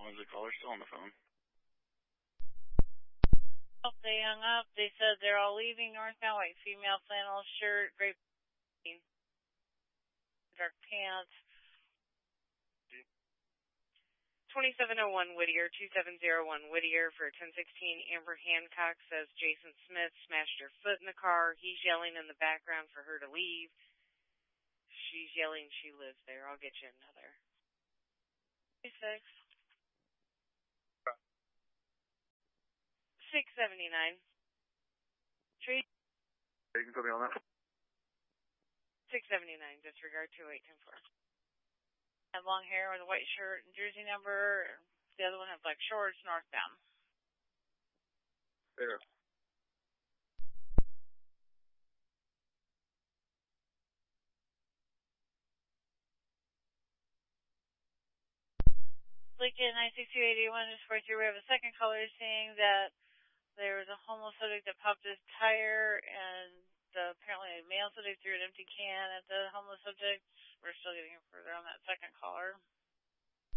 Is the caller still on the phone? Oh, they hung up. They said they're all leaving northbound. White female flannel shirt, gray dark pants. 2701 Whittier, 2701 Whittier for 1016. Amber Hancock says Jason Smith smashed her foot in the car. He's yelling in the background for her to leave. She's yelling she lives there. I'll get you another. 6. 679. Tree. You can put me on that. 679. Disregard 2810-4. Had long hair with a white shirt and jersey number. The other one had black shorts, northbound. There. Lincoln 96281 just 43. We have a second caller saying that there was a homeless subject that popped his tire, and apparently a male subject threw an empty can at the homeless subject. We're still getting further on that second caller.